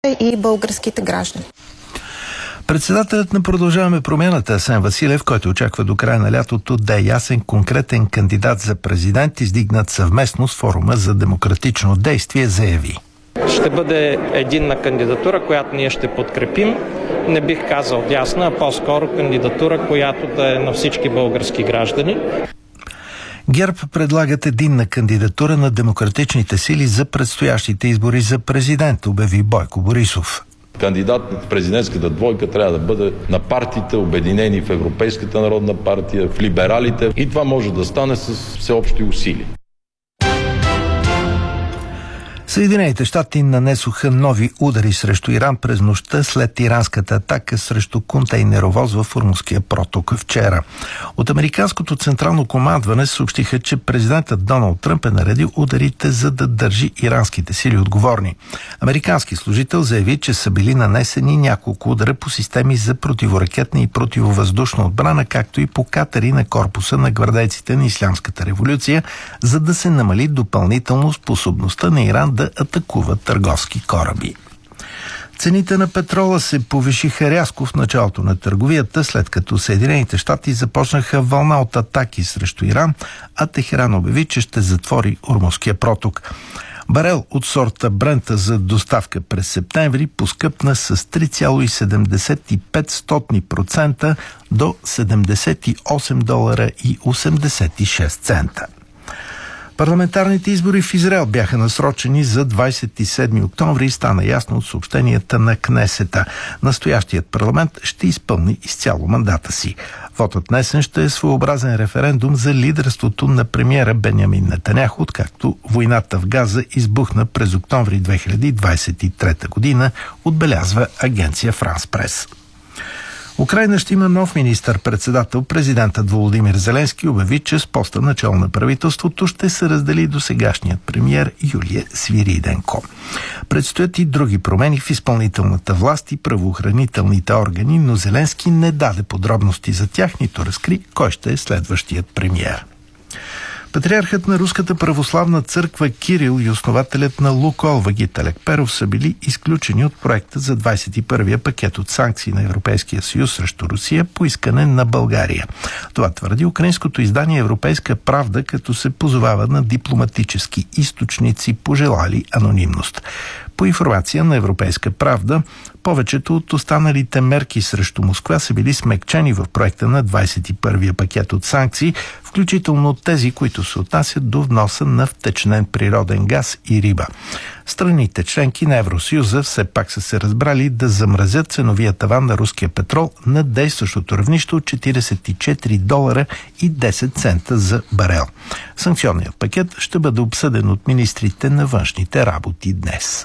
и българските граждани. Председателят на Продължаваме промяната Асен Василев, който очаква до края на лятото да е ясен конкретен кандидат за президент, издигнат съвместно с Форума за демократично действие, заяви: ще бъде единна кандидатура, която ние ще подкрепим. Не бих казал дясна, а по-скоро кандидатура, която да е на всички български граждани. ГЕРБ предлагат единна кандидатура на демократичните сили за предстоящите избори за президент, обяви Бойко Борисов. Кандидат в президентската двойка трябва да бъде на партиите, обединени в Европейската народна партия, в либералите, и това може да стане с всеобщи усилия. Съединените щати нанесоха нови удари срещу Иран през нощта след иранската атака срещу контейнеровоз в Ормузския проток вчера. От американското централно командване съобщиха, че президентът Доналд Тръмп е наредил ударите, за да държи иранските сили отговорни. Американски служител заяви, че са били нанесени няколко удара по системи за противоракетна и противовъздушна отбрана, както и по катери на корпуса на гвардейците на Ислямската революция, за да се намали допълнително способността на Иран да атакуват търговски кораби. Цените на петрола се повишиха рязко в началото на търговията, след като Съединените щати започнаха вълна от атаки срещу Иран, а Техеран обяви, че ще затвори Ормузския проток. Барел от сорта Брента за доставка през септември поскъпна с 3,75% до $78.86. Парламентарните избори в Израел бяха насрочени за 27 октомври и стана ясно от съобщенията на Кнесета. Настоящият парламент ще изпълни изцяло мандата си. Вотът днесен ще е своеобразен референдум за лидерството на премиера Бенямин Нетаняху, откакто войната в Газа избухна през октомври 2023 година, отбелязва агенция Франс Прес. Украйна ще има нов министър-председател. Президентът Володимир Зеленски обяви, че с поста начало на правителството ще се раздели досегашният премиер Юлия Свириденко. Предстоят и други промени в изпълнителната власт и правоохранителните органи, но Зеленски не даде подробности за тях, нито разкри кой ще е следващият премиер. Патриархът на Руската православна църква Кирил и основателят на Лукойл Вагит Алекперов са били изключени от проекта за 21-я пакет от санкции на Европейския съюз срещу Русия по искане на България. Това твърди украинското издание Европейска правда, като се позовава на дипломатически източници, пожелали анонимност. По информация на Европейска правда, повечето от останалите мерки срещу Москва са били смекчени в проекта на 21-я пакет от санкции, включително тези, които се отнасят до вноса на втечнен природен газ и риба. Страните членки на Евросъюза все пак са се разбрали да замразят ценовия таван на руския петрол на действащото равнище от $44.10 за барел. Санкционният пакет ще бъде обсъден от министрите на външните работи днес.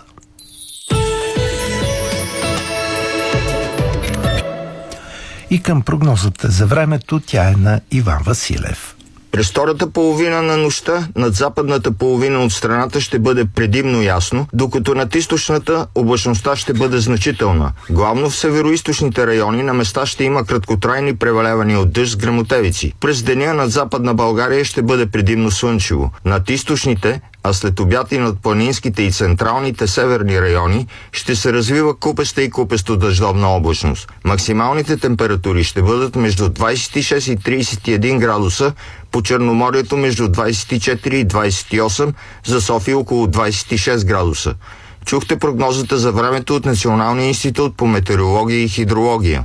И към прогнозата за времето, тя е на Иван Василев. През втората половина на нощта над западната половина от страната ще бъде предимно ясно, докато над източната облачността ще бъде значителна. Главно в североизточните райони на места ще има краткотрайни превалявания от дъжд с гръмотевици. През деня над Западна България ще бъде предимно слънчево. Над източните, а след обяд и над планинските и централните северни райони ще се развива купеста и купесто дъждовна облачност. Максималните температури ще бъдат между 26 и 31 градуса, по Черноморието между 24 и 28, за София около 26 градуса. Чухте прогнозата за времето от Националния институт по метеорология и хидрология.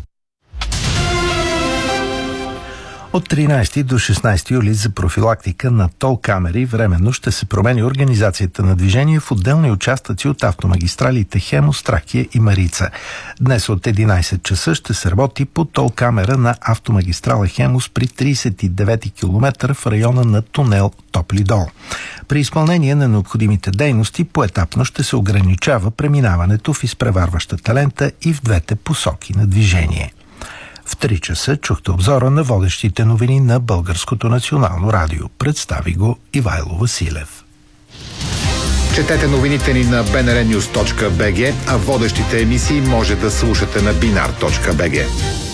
От 13 до 16 юли за профилактика на тол камери временно ще се промени организацията на движение в отделни участъци от автомагистралите Хемус, Тракия и Марица. Днес от 11 часа ще се работи по тол камера на автомагистрала Хемус при 39 км в района на тунел Топли дол. При изпълнение на необходимите дейности поетапно ще се ограничава преминаването в изпреварващата лента и в двете посоки на движение. В 3 часа чухте обзора на водещите новини на Българското национално радио. Представи го Ивайло Василев. Четете новините ни на bnrnews.bg, а водещите емисии може да слушате на binar.bg.